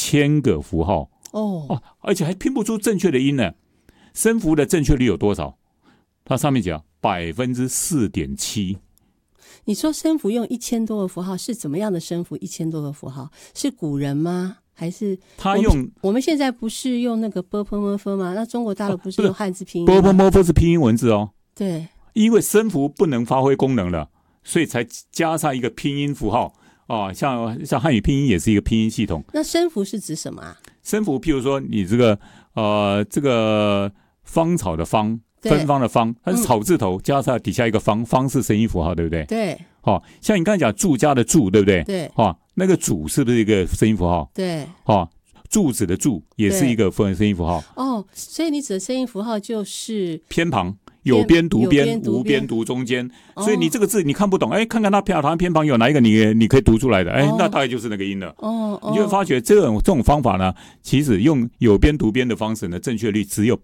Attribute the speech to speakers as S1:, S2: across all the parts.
S1: 1000个符号而且还拼不出正确的音呢。声符的正确率有多少？它上面讲4.7%。
S2: 你说声符用1000多个符号是怎么样的声符？1000多个符号是古人吗？还是
S1: 他用
S2: 我们现在不是用那个 ㄅㄆㄇㄈ 吗？那中国大陆不是用汉字拼音吗
S1: ？ㄅㄆㄇㄈ 是拼音文字哦。
S2: 对，
S1: 因为声符不能发挥功能了，所以才加上一个拼音符号像汉语拼音也是一个拼音系统。
S2: 那声符是指什么啊？
S1: 声符譬如说你这个芳草的芳，芬芳的芳，它是草字头加上底下一个芳，芳是声音符号，对不对？
S2: 对。
S1: 像你刚才讲住家的住，对不对？
S2: 对。
S1: 那个主是不是一个声音符号？
S2: 对。
S1: 柱子的柱也是一个声音符号。
S2: 所以你指的声音符号就是
S1: 偏旁。有边读边，无边读中间，所以你这个字你看不懂，看看它偏旁有哪一个你可以读出来的，那大概就是那个音了。你就会发觉这种方法呢，其实用有边读边的方式呢，正确率只有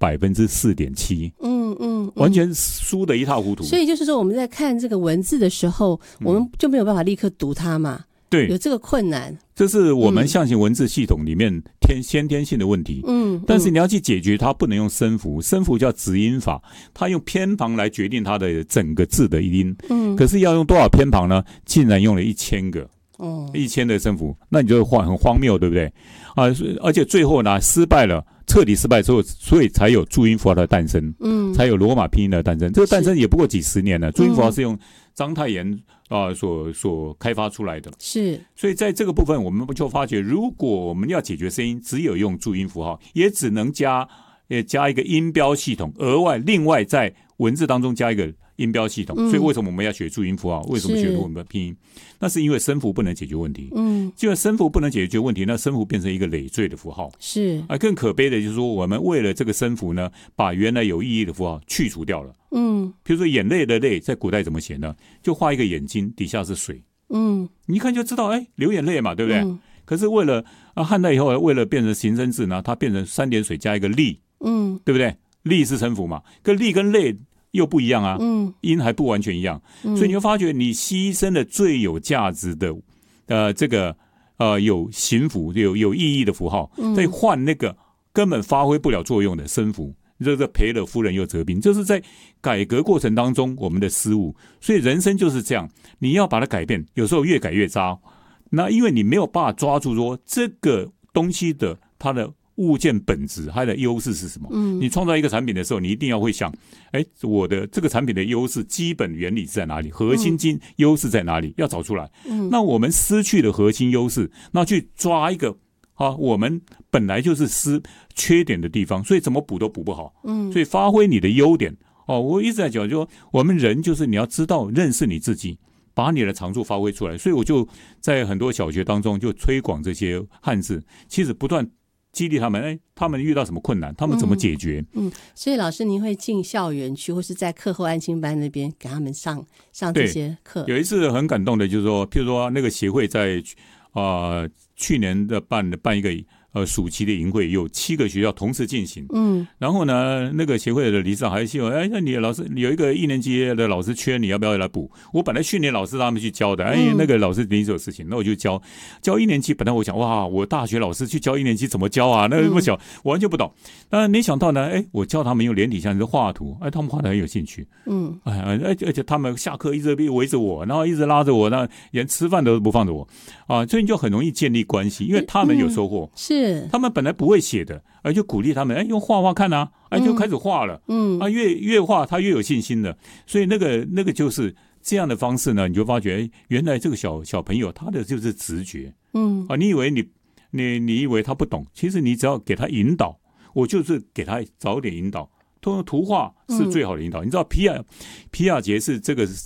S1: 4.7%。完全输得一塌糊涂。
S2: 所以就是说我们在看这个文字的时候，我们就没有办法立刻读它嘛。
S1: 对，
S2: 有这个困难，
S1: 这是我们象形文字系统里面先天性的问题。但是你要去解决它，不能用声符，声符叫指音法，它用偏旁来决定它的整个字的音。可是要用多少偏旁呢？竟然用了1000个，1000的声符，那你就很荒谬，对不对？而且最后呢，彻底失败之后，所以才有注音符号的诞生，才有罗马拼音的诞生。这个诞生也不过几十年了，注音符号是用章太炎所开发出来的。
S2: 是，
S1: 所以在这个部分，我们就发觉，如果我们要解决声音，只有用注音符号，也只能加一个音标系统，另外在文字当中加一个音标系统。所以为什么我们要学注音符号？为什么学罗马拼音？那是因为声符不能解决问题。既然声符不能解决问题，那声符变成一个累赘的符号。
S2: 是
S1: 更可悲的就是说，我们为了这个声符呢，把原来有意义的符号去除掉了。比如说眼泪的泪，在古代怎么写呢？就画一个眼睛，底下是水。你一看就知道，流眼泪嘛，对不对？可是为了汉代以后，为了变成形声字呢，它变成3点水加一个力，对不对？力是声符嘛，可力跟泪又不一样啊，音还不完全一样，所以你会发觉你牺牲了最有价值的这个有形符有意义的符号，再换那个根本发挥不了作用的声符，这个赔了夫人又折兵，这是在改革过程当中我们的失误。所以人生就是这样，你要把它改变，有时候越改越渣。那因为你没有办法抓住说这个东西的它的物件本质，它的优势是什么？你创造一个产品的时候，你一定要会想，我的这个产品的优势基本原理是在哪里？核心优势在哪里？要找出来。那我们失去了核心优势，那去抓一个我们本来就是缺点的地方，所以怎么补都补不好。所以发挥你的优点。我一直在讲，就说我们人就是你要知道认识你自己，把你的长处发挥出来。所以我就在很多小学当中就推广这些汉字，其实不断激励他们，他们遇到什么困难，他们怎么解决？
S2: 所以老师您会进校园去，或是在课后安亲班那边给他们上这些课？有
S1: 一次很感动的，就是说，譬如说那个协会在去年的办一个暑期的营会，有7个学校同时进行。然后呢，那个协会的理事长还希望，那你的老师有一个1年级的老师缺，你要不要来补？我本来训练老师让他们去教的，那个老师临时有事情，那我就教1年级。本来我想，哇，我大学老师去教1年级怎么教啊？那么小，我完全不懂。但没想到呢，我教他们用连体像画图，他们画得很有兴趣。而且他们下课一直围着我，然后一直拉着我，那连吃饭都不放着我所以你就很容易建立关系，因为他们有收获。
S2: 是
S1: 他们本来不会写的，就鼓励他们，用画看啊，就开始画了。越画他越有信心了。所以那个就是这样的方式呢，你就发觉，原来这个小朋友他的就是直觉。你以为你以为他不懂，其实你只要给他引导，我就是给他早点引导。通过图画是最好的引导。你知道皮亚杰是这个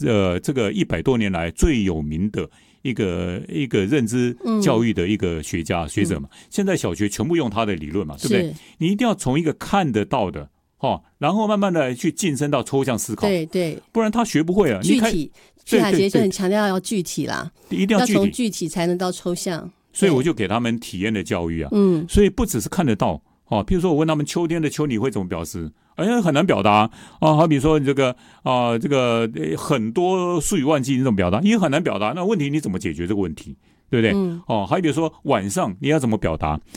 S1: 100多年来最有名的一个认知教育的一个学者嘛。现在小学全部用他的理论嘛，对不对？你一定要从一个看得到的然后慢慢的去晋升到抽象思考，
S2: 对，
S1: 不然他学不会了。
S2: 具体，皮亚杰就很强调要具体啦，
S1: 一定要
S2: 从具体才能到抽象。
S1: 所以我就给他们体验的教育啊。所以不只是看得到譬如说我问他们秋天的秋你会怎么表示？很难表达好比说这个很多数以万计你怎么表达？也很难表达。那问题你怎么解决这个问题？对不对？还比如说晚上你要怎么表达？